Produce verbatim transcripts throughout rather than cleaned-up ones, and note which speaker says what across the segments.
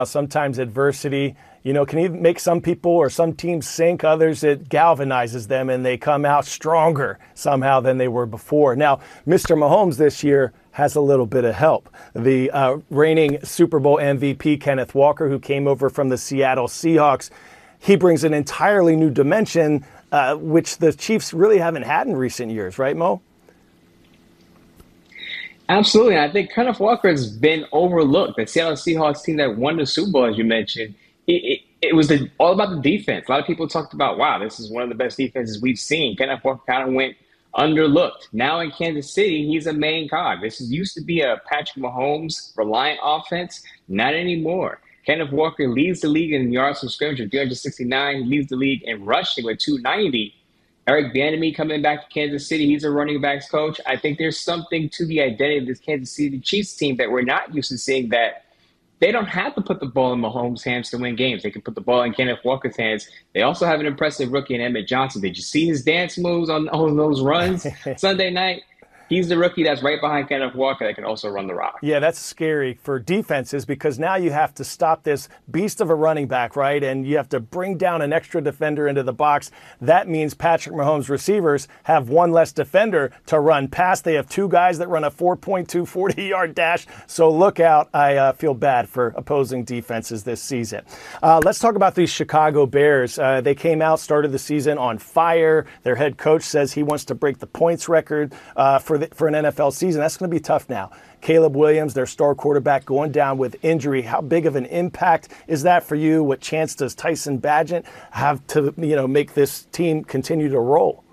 Speaker 1: Sometimes adversity, you know, can even make some people or some teams sink. Others, it galvanizes them and they come out stronger somehow than they were before. Now, Mister Mahomes this year has a little bit of help. The uh, reigning Super Bowl M V P, Kenneth Walker, who came over from the Seattle Seahawks, he brings an entirely new dimension, uh, which the Chiefs really haven't had in recent years, right, Mo?
Speaker 2: Absolutely. I think Kenneth Walker has been overlooked. The Seattle Seahawks team that won the Super Bowl, as you mentioned, it, it, it was the, all about the defense. A lot of people talked about, wow, this is one of the best defenses we've seen. Kenneth Walker kind of went underlooked. Now in Kansas City, he's a main cog. This is, used to be a Patrick Mahomes reliant offense. Not anymore. Kenneth Walker leads the league in yards from scrimmage with three hundred sixty-nine. He leads the league in rushing with two ninety. Eric Bieniemy coming back to Kansas City. He's a running backs coach. I think there's something to the identity of this Kansas City Chiefs team that we're not used to seeing, that they don't have to put the ball in Mahomes' hands to win games. They can put the ball in Kenneth Walker's hands. They also have an impressive rookie in Emmett Johnson. Did you see his dance moves on, on those runs Sunday night? He's the rookie that's right behind Kenneth Walker that can also run the rock.
Speaker 1: Yeah, that's scary for defenses because now you have to stop this beast of a running back, right? And you have to bring down an extra defender into the box. That means Patrick Mahomes' receivers have one less defender to run past. They have two guys that run a four point two forty-yard dash. So look out. I uh, feel bad for opposing defenses this season. Uh, let's talk about these Chicago Bears. Uh, they came out, started the season on fire. Their head coach says he wants to break the points record uh, for for an N F L season. That's going to be tough now. Caleb Williams, their star quarterback, going down with injury. How big of an impact is that for you? What chance does Tyson Bagent have to, you know, make this team continue to roll?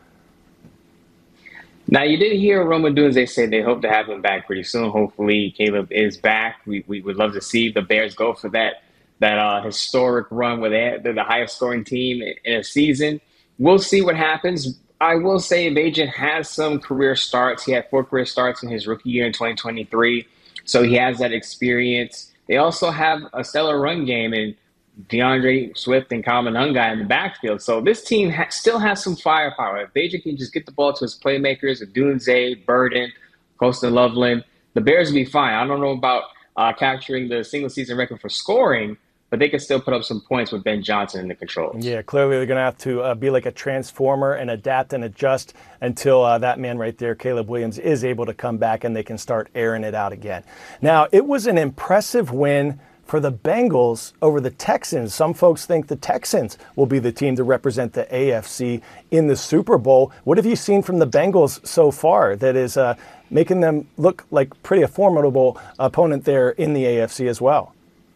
Speaker 2: Now, you did hear Roman Dunze say they hope to have him back pretty soon. Hopefully, Caleb is back. We, we would love to see the Bears go for that that uh, historic run where they, they're the highest scoring team in, in a season. We'll see what happens. I will say Bagent has some career starts. He had four career starts in his rookie year in twenty twenty-three, so he has that experience. They also have a stellar run game in DeAndre Swift and Common Hunga in the backfield. So this team ha- still has some firepower. If Bagent can just get the ball to his playmakers, Dunze, Burden, Colston Loveland, the Bears will be fine. I don't know about uh, capturing the single-season record for scoring, but they can still put up some points with Ben Johnson in the controls.
Speaker 1: Yeah, clearly they're going to have to uh, be like a transformer and adapt and adjust until uh, that man right there, Caleb Williams, is able to come back and they can start airing it out again. Now, it was an impressive win for the Bengals over the Texans. Some folks think the Texans will be the team to represent the A F C in the Super Bowl. What have you seen from the Bengals so far that is uh, making them look like pretty a formidable opponent there in the A F C as well?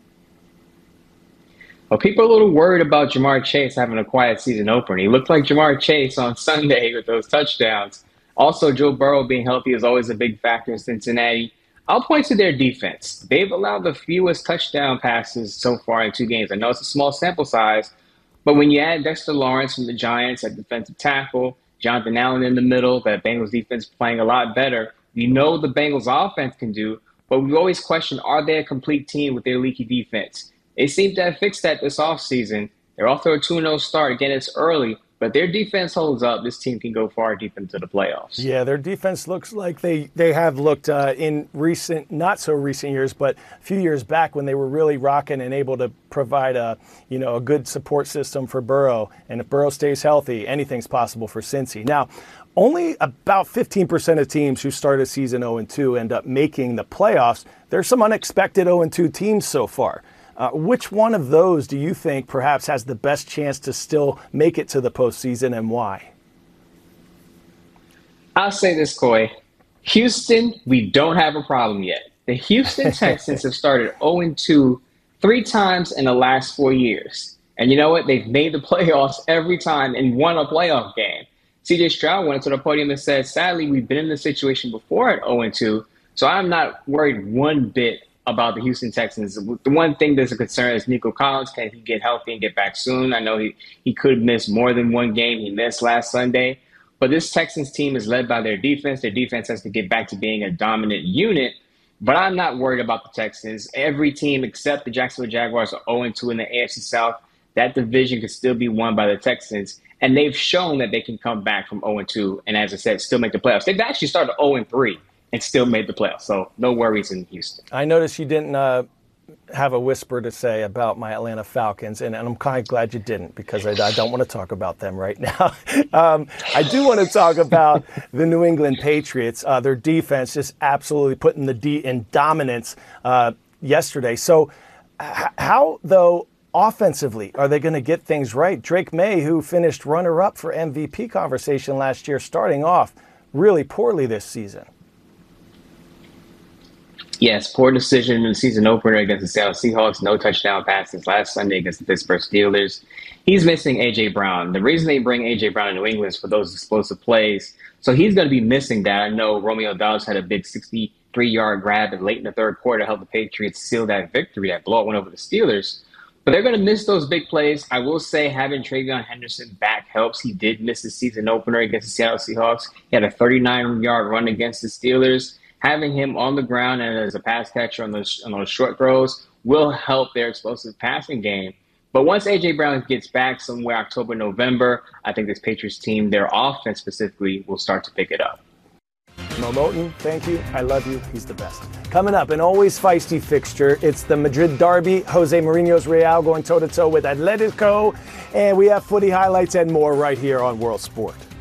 Speaker 2: Well, people are a little worried about Jamar Chase having a quiet season opener. He looked like Jamar Chase on Sunday with those touchdowns. Also, Joe Burrow being healthy is always a big factor in Cincinnati. I'll point to their defense. They've allowed the fewest touchdown passes so far in two games. I know it's a small sample size, but when you add Dexter Lawrence from the Giants at defensive tackle, Jonathan Allen in the middle, that Bengals defense playing a lot better, we know the Bengals offense can do, but we always question, are they a complete team with their leaky defense? They seem to have fixed that this offseason. They're off to a two and oh start. Again, it's early, but their defense holds up. This team can go far deep into the playoffs.
Speaker 1: Yeah, their defense looks like they, they have looked uh, in recent, not so recent years, but a few years back when they were really rocking and able to provide a, you know, a good support system for Burrow. And if Burrow stays healthy, anything's possible for Cincy. Now, only about fifteen percent of teams who start a season oh and two end up making the playoffs. There's some unexpected oh and two teams so far. Uh, which one of those do you think perhaps has the best chance to still make it to the postseason, and why?
Speaker 2: I'll say this, Coy. Houston, we don't have a problem yet. The Houston Texans have started oh and two three times in the last four years. And you know what? They've made the playoffs every time and won a playoff game. C J Stroud went to the podium and said, sadly, we've been in this situation before at oh and two, so I'm not worried one bit about the Houston Texans. The one thing that's a concern is Nico Collins. Can he get healthy and get back soon? I know he, he could miss more than one game. He missed last Sunday. But this Texans team is led by their defense. Their defense has to get back to being a dominant unit. But I'm not worried about the Texans. Every team except the Jacksonville Jaguars are oh and two in the A F C South. That division could still be won by the Texans. And they've shown that they can come back from oh and two and, as I said, still make the playoffs. They've actually started oh and three. And still made the playoffs. So no worries in Houston.
Speaker 1: I noticed you didn't uh, have a whisper to say about my Atlanta Falcons, and, and I'm kind of glad you didn't, because I, I don't want to talk about them right now. um, I do want to talk about the New England Patriots. Uh, their defense just absolutely putting the D in dominance uh, yesterday. So h- how, though, offensively are they going to get things right? Drake May, who finished runner-up for M V P conversation last year, starting off really poorly this season.
Speaker 2: Yes, poor decision in the season opener against the Seattle Seahawks. No touchdown passes last Sunday against the Pittsburgh Steelers. He's missing A J. Brown. The reason they bring A J. Brown to New England is for those explosive plays. So he's going to be missing that. I know Romeo Doubs had a big sixty-three-yard grab late in the third quarter to help the Patriots seal that victory. That blowout went over the Steelers. But they're going to miss those big plays. I will say having Travion Henderson back helps. He did miss the season opener against the Seattle Seahawks. He had a thirty-nine-yard run against the Steelers. Having him on the ground and as a pass catcher on those, on those short throws will help their explosive passing game. But once A J. Brown gets back somewhere October, November, I think this Patriots team, their offense specifically, will start to pick it up.
Speaker 1: Mo Moton, thank you. I love you. He's the best. Coming up, an always feisty fixture. It's the Madrid derby. Jose Mourinho's Real going toe-to-toe with Atletico. And we have footy highlights and more right here on World Sport.